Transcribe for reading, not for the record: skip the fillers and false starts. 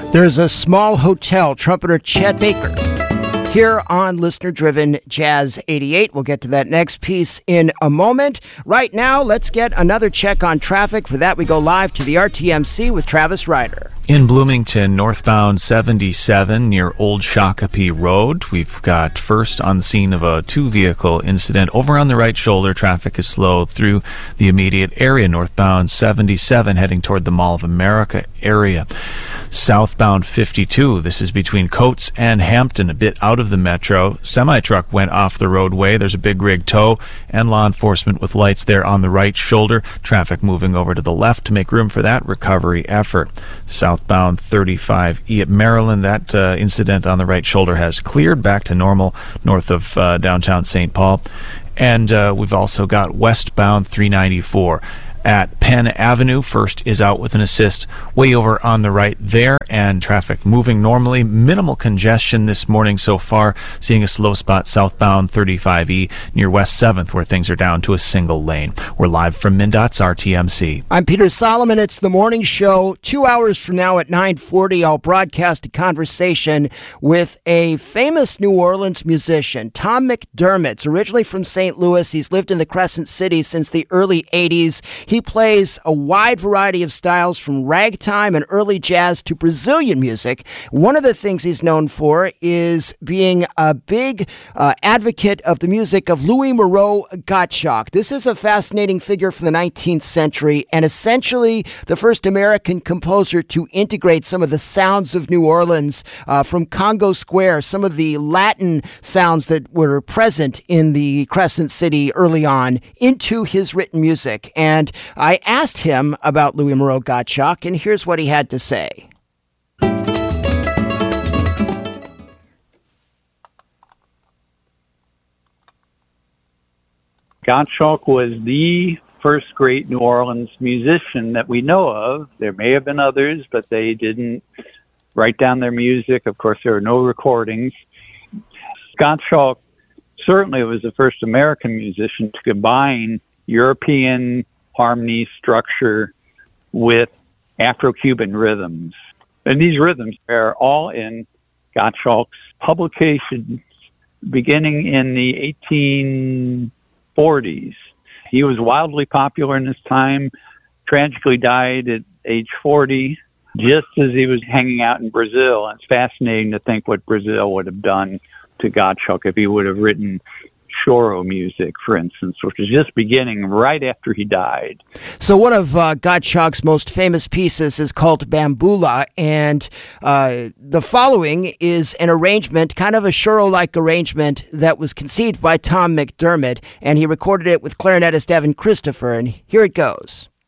There's a Small Hotel, trumpeter Chet Baker, here on Listener-Driven Jazz 88. We'll get to that next piece in a moment. Right now, let's get another check on traffic. For that, we go live to the RTMC with Travis Ryder. In Bloomington, northbound 77 near Old Shakopee Road. We've got first on the scene of a two-vehicle incident. Over on the right shoulder, traffic is slow through the immediate area. Northbound 77 heading toward the Mall of America area. Southbound 52, this is between Coates and Hampton, a bit out of the metro. Semi-truck went off the roadway. There's a big rig tow and law enforcement with lights there on the right shoulder. Traffic moving over to the left to make room for that recovery effort. Southbound 35E at Maryland, that incident on the right shoulder has cleared back to normal north of downtown St. Paul. And we've also got westbound 394 at Penn Avenue. First is out with an assist way over on the right there, and traffic moving normally. Minimal congestion this morning so far, seeing a slow spot southbound 35E near West 7th where things are down to a single lane. We're live from MnDOT's RTMC. I'm Peter Solomon. It's the morning show. 2 hours from now at 9:40, I'll broadcast a conversation with a famous New Orleans musician, Tom McDermott. It's originally from St. Louis. He's lived in the Crescent City since the early 80s. He plays a wide variety of styles from ragtime and early jazz to Brazilian music. One of the things he's known for is being a big advocate of the music of Louis Moreau Gottschalk. This is a fascinating figure from the 19th century and essentially the first American composer to integrate some of the sounds of New Orleans from Congo Square, some of the Latin sounds that were present in the Crescent City early on into his written music. And I asked him about Louis Moreau Gottschalk, and here's what he had to say. Gottschalk was the first great New Orleans musician that we know of. There may have been others, but they didn't write down their music. Of course, there are no recordings. Gottschalk certainly was the first American musician to combine European harmony structure with Afro-Cuban rhythms. And these rhythms are all in Gottschalk's publications beginning in the 1840s. He was wildly popular in his time, tragically died at age 40, just as he was hanging out in Brazil. And it's fascinating to think what Brazil would have done to Gottschalk if he would have written choro music, for instance, which was just beginning right after he died. So one of Gottschalk's most famous pieces is called Bambula, and the following is an arrangement, kind of a choro-like arrangement that was conceived by Tom McDermott, and he recorded it with clarinetist Evan Christopher, and here it goes.